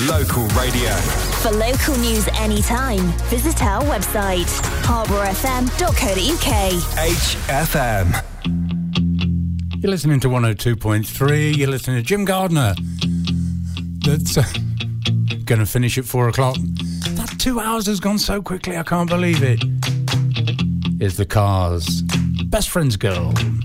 local radio. For local news anytime, visit our website, harbourfm.co.uk. HFM. You're listening to 102.3. You're listening to Jim Gardner. That's going to finish at 4 o'clock. That 2 hours has gone so quickly, I can't believe it. Here's the Cars. Best Friend's Girl.